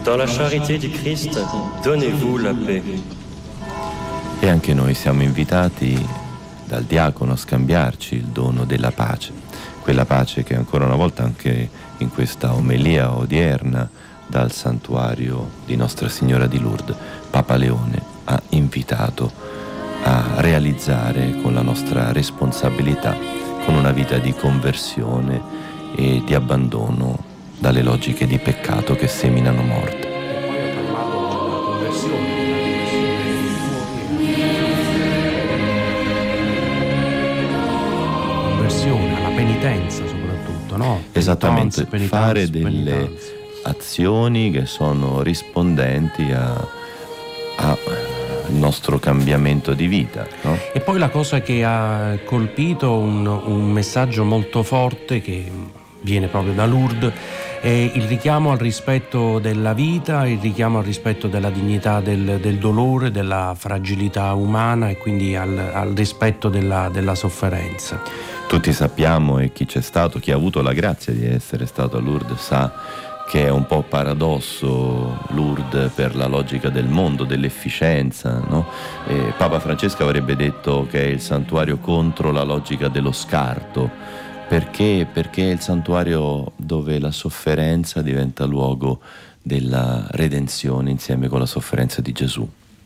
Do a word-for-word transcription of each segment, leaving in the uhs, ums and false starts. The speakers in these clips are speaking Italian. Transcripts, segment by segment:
Dans la charité du Christ, donnez-vous la paix. E anche noi siamo invitati dal diacono a scambiarci il dono della pace, quella pace che ancora una volta anche in questa omelia odierna dal santuario di Nostra Signora di Lourdes, Papa Leone ha invitato a realizzare con la nostra responsabilità, con una vita di conversione e di abbandono dalle logiche di peccato che seminano morte. Alla penitenza soprattutto, no? Esattamente, Penitenza, fare penitenza, delle penitenza. azioni che sono rispondenti a, a il nostro cambiamento di vita, no? E poi la cosa che ha colpito un, un messaggio molto forte che viene proprio da Lourdes è il richiamo al rispetto della vita, il richiamo al rispetto della dignità del, del dolore, della fragilità umana e quindi al, al rispetto della, della sofferenza. Tutti sappiamo, e chi c'è stato, chi ha avuto la grazia di essere stato a Lourdes sa che è un po' paradosso Lourdes per la logica del mondo, dell'efficienza, no? E Papa Francesco avrebbe detto che è il santuario contro la logica dello scarto. Perché? Perché è il santuario dove la sofferenza diventa luogo della redenzione insieme con la sofferenza di Gesù.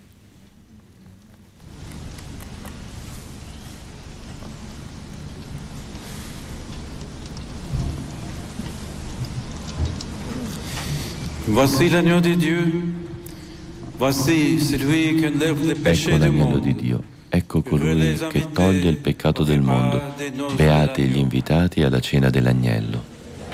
Voici l'agneau di Dieu, voici celui qui enlève les péchés Ecco du l'agnello monde. di Dio, ecco colui che toglie il peccato del mondo. Beati gli invitati alla cena dell'agnello.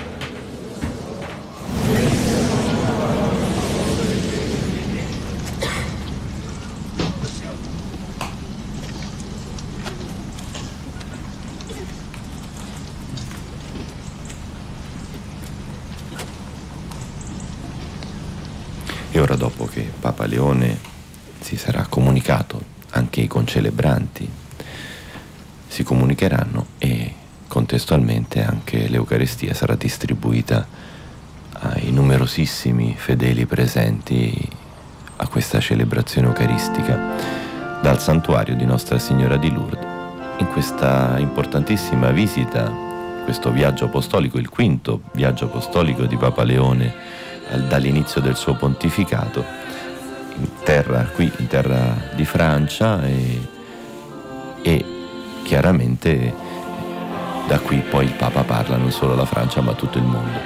E ora, dopo che Papa Leone si sarà comunicato, anche i concelebranti si comunicheranno e contestualmente anche l'Eucaristia sarà distribuita ai numerosissimi fedeli presenti a questa celebrazione eucaristica dal santuario di Nostra Signora di Lourdes, in questa importantissima visita, questo viaggio apostolico, il quinto viaggio apostolico di Papa Leone dall'inizio del suo pontificato, in terra, qui in terra di Francia, e, e chiaramente da qui poi il Papa parla non solo alla Francia ma a tutto il mondo.